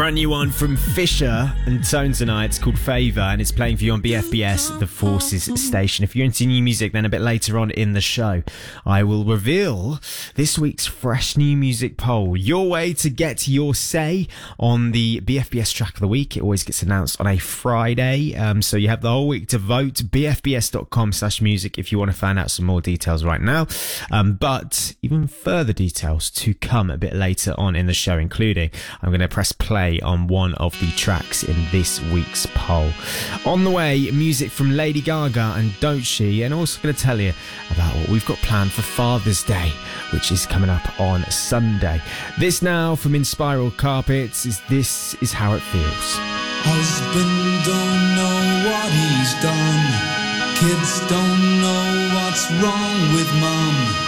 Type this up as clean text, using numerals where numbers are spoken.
Brand new one from Fisher and Tone tonight. It's called Favour and it's playing for you on BFBS, the Forces station. If you're into new music, then a bit later on in the show, I will reveal this week's fresh new music poll. Your way to get your say on the BFBS track of the week. It always gets announced on a Friday, so you have the whole week to vote. BFBS.com/music if you want to find out some more details right now. But even further details to come a bit later on in the show, including I'm going to press play on one of the tracks in this week's poll. On the way, music from Lady Gaga and Doechii, and also going to tell you about what we've got planned for Father's Day, which is coming up on Sunday. This now from Inspiral Carpets is This Is How It Feels. Husband don't know what he's done. Kids don't know what's wrong with mum.